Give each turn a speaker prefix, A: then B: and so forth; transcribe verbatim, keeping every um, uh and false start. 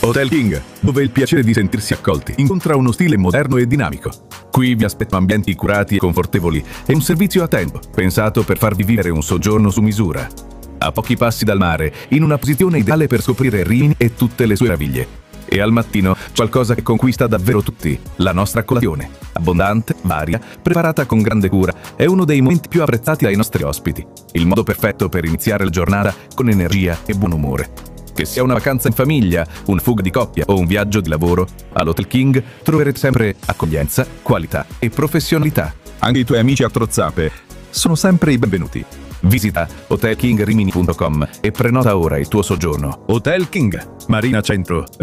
A: Hotel King, dove il piacere di sentirsi accolti incontra uno stile moderno e dinamico. Qui vi aspetto ambienti curati e confortevoli e un servizio a tempo, pensato per farvi vivere un soggiorno su misura. A pochi passi dal mare, in una posizione ideale per scoprire Rimini e tutte le sue meraviglie. E al mattino, qualcosa che conquista davvero tutti, la nostra colazione. Abbondante, varia, preparata con grande cura, è uno dei momenti più apprezzati dai nostri ospiti. Il modo perfetto per iniziare la giornata con energia e buon umore. Che sia una vacanza in famiglia, una fuga di coppia o un viaggio di lavoro, all'Hotel King troverete sempre accoglienza, qualità e professionalità.
B: Anche i tuoi amici a Trozzape sono sempre i benvenuti.
A: Visita hotel king rimini punto com e prenota ora il tuo soggiorno.
B: Hotel King, Marina Centro,